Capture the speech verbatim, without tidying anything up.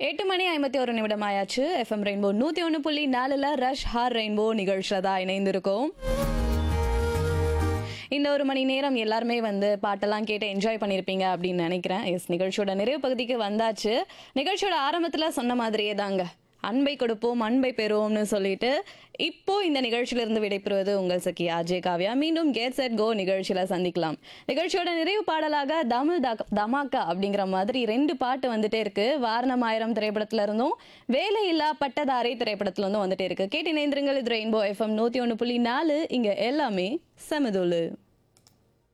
எட்டு மணி ஐம்பத்தி ஒரு நிமிடம் ஆயாச்சு. எஃப்எம் ரெயின்போ நூற்றி ஒன்று புள்ளி நாலில் ரஷ் ஹார் ரெயின்போ நிகழ்ச்சியில் தான் இணைந்திருக்கோம். இந்த ஒரு மணி நேரம் எல்லாருமே வந்து பாட்டெல்லாம் கேட்டு என்ஜாய் பண்ணியிருப்பீங்க அப்படின்னு நினைக்கிறேன். எஸ், நிகழ்ச்சியோட நிறைவு பகுதிக்கு வந்தாச்சு. நிகழ்ச்சியோட ஆரம்பத்தில் சொன்ன மாதிரியே தாங்க, அன்பை கொடுப்போம் அன்பை பெறுவோம்னு சொல்லிட்டு இப்போ இந்த நிகழ்ச்சியிலிருந்து விடைபெறுவது உங்கள் சகி அஜே காவ்யா. மீண்டும் கெட் செட் கோ நிகழ்ச்சியில சந்திக்கலாம். நிகழ்ச்சியோட நிறைவு பாடலாக தமிழ் தமாக்கா அப்படிங்கிற மாதிரி ரெண்டு பாட்டு வந்துட்டே இருக்கு. வாரணம் ஆயிரம் திரைப்படத்துல இருந்தும் வேலையில்லா பட்டதாரி திரைப்படத்துல இருந்தும் வந்துட்டே இருக்கு. கேட்டு இணைந்திருங்கள். இது ரெயின்போ எஃப்எம் நூத்தி ஒன்று புள்ளி நாலு. இங்க எல்லாமே சமதுலு.